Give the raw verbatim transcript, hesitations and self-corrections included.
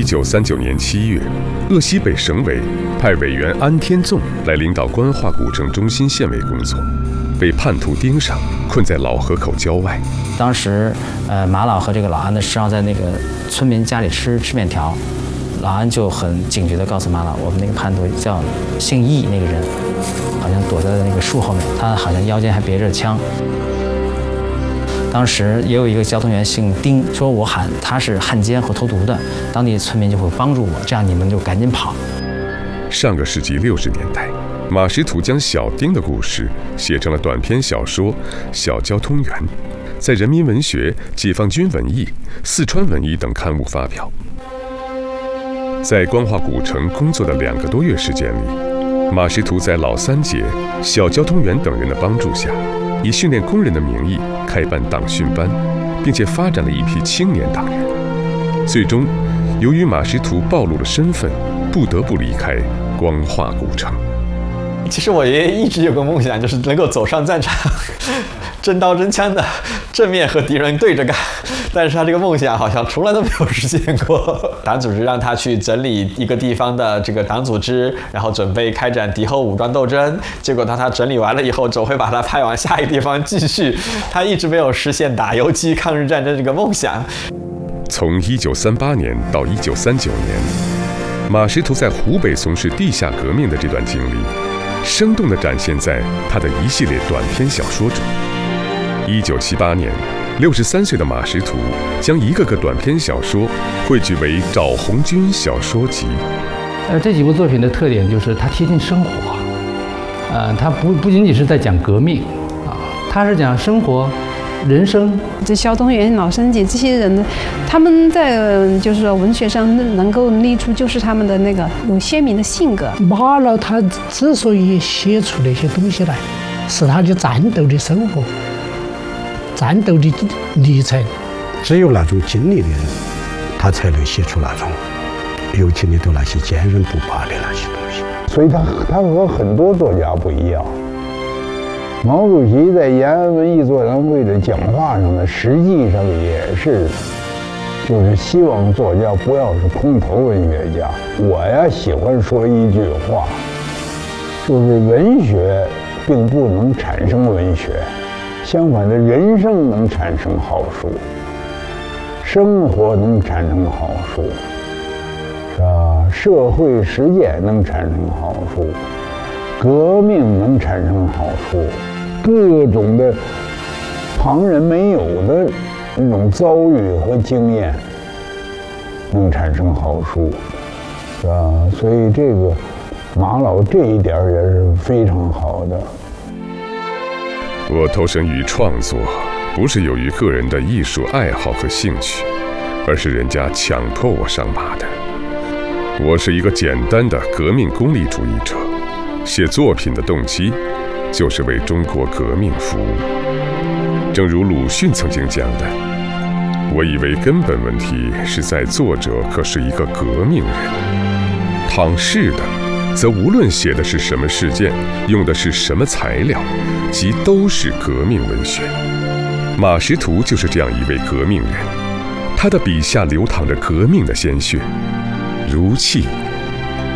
一九三九年七月，鄂西北省委派委员安天纵来领导官话古城中心县委工作，被叛徒盯上，困在老河口郊外。 当时，呃，马老和这个老安呢，实际上在那个村民家里吃吃面条，老安就很警觉地告诉马老，我们那个叛徒叫姓易那个人，好像躲在那个树后面，他好像腰间还别着枪。当时也有一个交通员姓丁，说我喊他是汉奸或投毒的，当地村民就会帮助我，这样你们就赶紧跑。 上个世纪六十年代，马识途将小丁的故事写成了短篇小说《小交通员》，在《人民文学》《解放军文艺》《四川文艺》等刊物发表。在官话古城工作的两个多月时间里，马识途在老三杰、小交通员等人的帮助下，以训练工人的名义开办党训班，并且发展了一批青年党员。最终，由于马识途暴露了身份，不得不离开光化古城。 其实我爷爷一直有个梦想，就是能够走上战场，真刀真枪的正面和敌人对着干。但是他这个梦想好像从来都没有实现过。党组织让他去整理一个地方的这个党组织，然后准备开展敌后武装斗争。结果当他整理完了以后，总会把他派往下一个地方继续。他一直没有实现打游击抗日战争这个梦想。 从一九三八年到一九三九年，马识途在湖北从事地下革命的这段经历，生动地展现在他的一系列短篇小说中。一九七八年，六十三岁的马识途将一个个短篇小说汇聚为《找红军小说集》。 呃，这几部作品的特点就是它贴近生活，呃，它不不仅仅是在讲革命啊，它是讲生活、人生。 这小东员、老三姐这些人呢，他们在就是说文学上能够立出就是他们的那个有鲜明的性格。 马老他之所以写出那些东西来，是他的战斗的生活。战斗的历程， 只有那种经历的人，他才能写出那种有情的那些坚韧不拔的那些东西。 所以他他和很多作家不一样。毛主席在延安文艺座谈会的讲话上呢，实际上也是，就是希望作家不要是空头文学家。我呀喜欢说一句话，就是文学并不能产生文学。相反的，人生能产生好书，生活能产生好书，是吧？社会实践能产生好书，革命能产生好书，各种的旁人没有的那种遭遇和经验能产生好书，是吧？所以这个马老这一点也是非常好的。 我投身于创作，不是由于个人的艺术爱好和兴趣，而是人家强迫我上马的。我是一个简单的革命功利主义者，写作品的动机就是为中国革命服务。正如鲁迅曾经讲的，我以为根本问题是在作者可是一个革命人，倘是的，则无论写的是什么事件，用的是什么材料，即都是革命文学。马识途就是这样一位革命人，他的笔下流淌着革命的鲜血，如泣